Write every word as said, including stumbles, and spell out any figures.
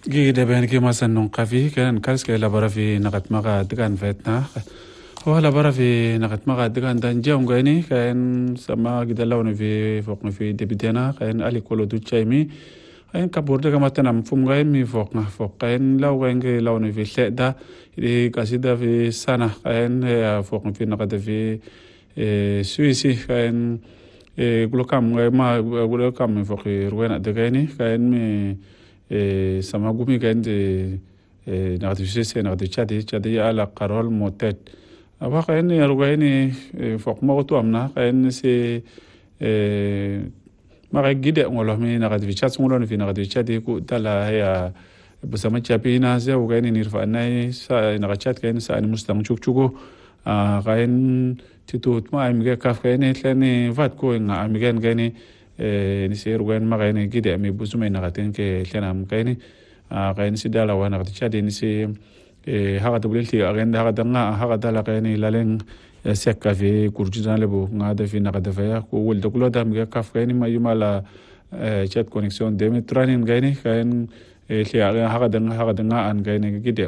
gi de ben ki masan non qafi kan kals ke labara fi naqat maga digan vetna هو labara fi naqat maga digan dan jam gani kan sama gida lawn fi fوق في debitena kan ali kolo du chaimi kan kabur de kamata mfum gay mi fوق fوق kan law gan ke lawn fi leda di kasida fi sana kan fوق fi naqat fi suisi kan glokam ma glokam fوق ruena de gani kan mi sama gumi kan de naqat fi se naqat chadi chadi ala qarol motet aba kan yarugani fوق moto amna kan se ma gide ngolo mi naqat fi chat ngolo fi naqat chadi ku tala ya busama chapina se ugani nirfa nai sa naqat chat kan sa ni mustang chuk chugo kan titut ma amige kaf kan tlani vat ko nga amigen gani ni se rugan ma kan gide mi busuma naqatin ke tlana kan kan si dala wa naqat chadi ni se haga dubulti agenda haga danga haga dala kan laleng sekka fi kurjizan lebo ngada fi naqada fa ko wol dokulo dam ga kaf kan ma yumala chat connection demi tranin gani kan li haga danga haga danga an gani gide